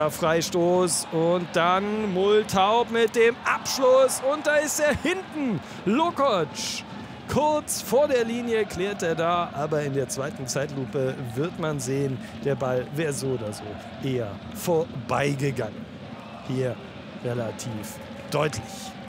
Freistoß und dann Multaub mit dem Abschluss und da ist er hinten. Lukoc. Kurz vor der Linie klärt er da, aber in der zweiten Zeitlupe wird man sehen, der Ball wäre so oder so eher vorbeigegangen. Hier relativ deutlich.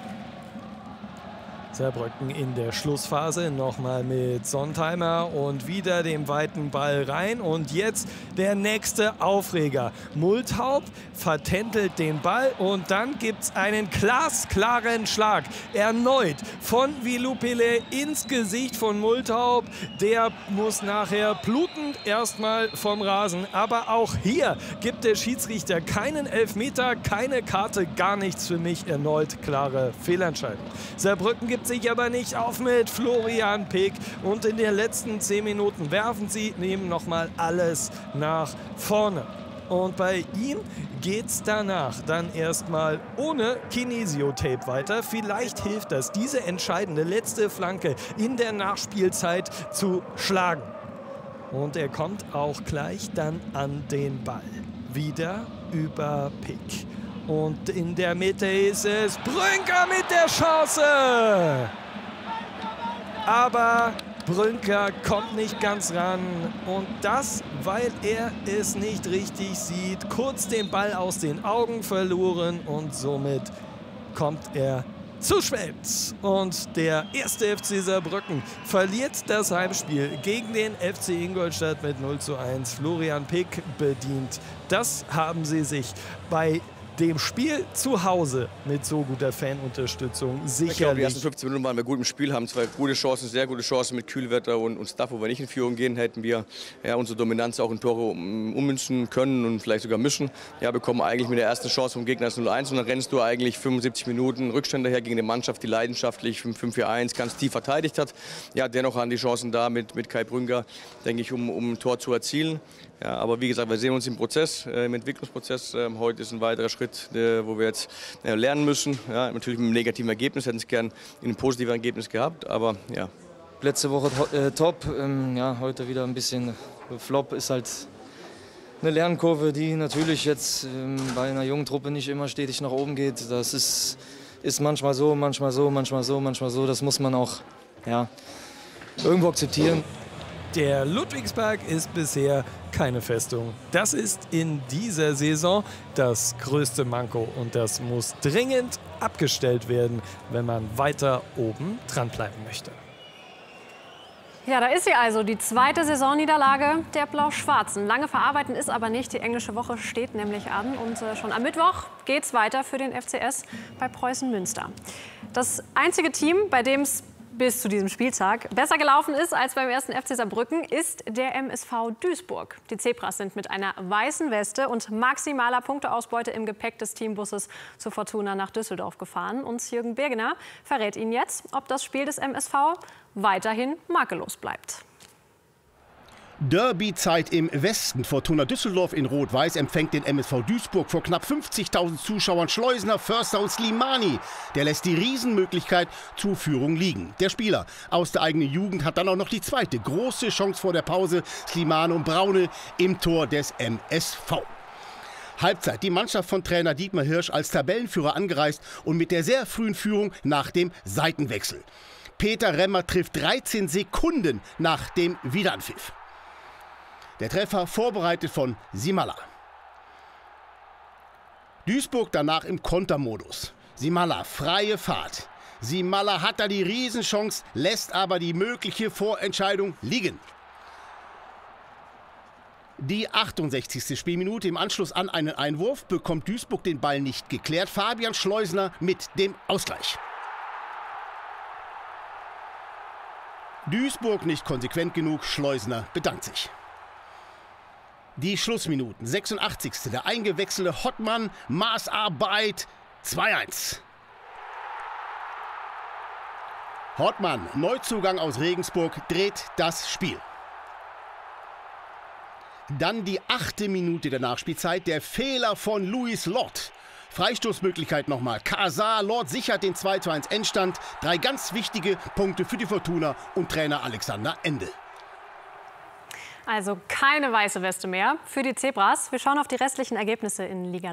Saarbrücken in der Schlussphase nochmal mit Sontheimer und wieder den weiten Ball rein. Und jetzt der nächste Aufreger. Multaub vertändelt den Ball und dann gibt es einen glasklaren Schlag. Erneut von Vilupile ins Gesicht von Multaub. Der muss nachher blutend erstmal vom Rasen. Aber auch hier gibt der Schiedsrichter keinen Elfmeter, keine Karte, gar nichts für mich. Erneut klare Fehlentscheidung. Saarbrücken gibt sich aber nicht auf mit Florian Pick und in den letzten 10 Minuten werfen sie, nehmen nochmal alles nach vorne. Und bei ihm geht es danach dann erstmal ohne Kinesiotape weiter. Vielleicht hilft das, diese entscheidende letzte Flanke in der Nachspielzeit zu schlagen. Und er kommt auch gleich dann an den Ball. Wieder über Pick. Und in der Mitte ist es Brünker mit der Chance. Aber Brünker kommt nicht ganz ran. Und das, weil er es nicht richtig sieht. Kurz den Ball aus den Augen verloren und somit kommt er zu spät. Und der erste FC Saarbrücken verliert das Heimspiel gegen den FC Ingolstadt mit 0:1. Florian Pick bedient. Das haben sie sich bei dem Spiel zu Hause mit so guter Fanunterstützung sicherlich. Ich glaube, die ersten 15 Minuten waren wir gut im Spiel, haben zwei gute Chancen, sehr gute Chancen mit Kühlwetter und Stuff, wo wir nicht in Führung gehen, hätten wir unsere Dominanz auch in Tore ummünzen können und vielleicht sogar müssen. Ja, bekommen eigentlich mit der ersten Chance vom Gegner das 0:1 und dann rennst du eigentlich 75 Minuten Rückstände her gegen eine Mannschaft, die leidenschaftlich 5-4-1 ganz tief verteidigt hat. Ja, dennoch haben die Chancen da mit Kai Brünker, denke ich, um ein Tor zu erzielen. Ja, aber wie gesagt, wir sehen uns im Prozess, im Entwicklungsprozess. Heute ist ein weiterer Schritt, wo wir jetzt lernen müssen. Ja, natürlich mit einem negativen Ergebnis, hätten es gern in einem positiven Ergebnis gehabt, aber ja. Letzte Woche top, ja, heute wieder ein bisschen Flop, ist halt eine Lernkurve, die natürlich jetzt bei einer jungen Truppe nicht immer stetig nach oben geht. Das ist manchmal so, manchmal so, manchmal so, manchmal so. Das muss man auch irgendwo akzeptieren. Der Ludwigsberg ist bisher keine Festung. Das ist in dieser Saison das größte Manko und das muss dringend abgestellt werden, wenn man weiter oben dranbleiben möchte. Ja, da ist sie also, die zweite Saisonniederlage der Blau-Schwarzen. Lange verarbeiten ist aber nicht. Die englische Woche steht nämlich an und schon am Mittwoch geht es weiter für den FCS bei Preußen Münster. Das einzige Team, bei dem es bis zu diesem Spieltag besser gelaufen ist als beim ersten FC Saarbrücken, ist der MSV Duisburg. Die Zebras sind mit einer weißen Weste und maximaler Punkteausbeute im Gepäck des Teambusses zur Fortuna nach Düsseldorf gefahren. Und Jürgen Birgener verrät Ihnen jetzt, ob das Spiel des MSV weiterhin makellos bleibt. Derby-Zeit im Westen. Fortuna Düsseldorf in Rot-Weiß empfängt den MSV Duisburg vor knapp 50.000 Zuschauern. Schleusener, Förster und Slimani. Der lässt die Riesenmöglichkeit zur Führung liegen. Der Spieler aus der eigenen Jugend hat dann auch noch die zweite große Chance vor der Pause. Slimani und Braune im Tor des MSV. Halbzeit. Die Mannschaft von Trainer Dietmar Hirsch als Tabellenführer angereist und mit der sehr frühen Führung nach dem Seitenwechsel. Peter Remmer trifft 13 Sekunden nach dem Wiederanpfiff. Der Treffer vorbereitet von Simala. Duisburg danach im Kontermodus. Simala, freie Fahrt. Simala hat da die Riesenchance, lässt aber die mögliche Vorentscheidung liegen. Die 68. Spielminute im Anschluss an einen Einwurf bekommt Duisburg den Ball nicht geklärt. Fabian Schleusener mit dem Ausgleich. Duisburg nicht konsequent genug, Schleusener bedankt sich. Die Schlussminuten, 86. Der eingewechselte Hottmann, Maßarbeit, 2:1. Hottmann, Neuzugang aus Regensburg, dreht das Spiel. Dann die 8. Minute der Nachspielzeit, der Fehler von Luis Lott. Freistoßmöglichkeit nochmal. Kasar, Lord sichert den 2:1 Endstand. 3 ganz wichtige Punkte für die Fortuna und Trainer Alexander Endel. Also keine weiße Weste mehr für die Zebras. Wir schauen auf die restlichen Ergebnisse in Liga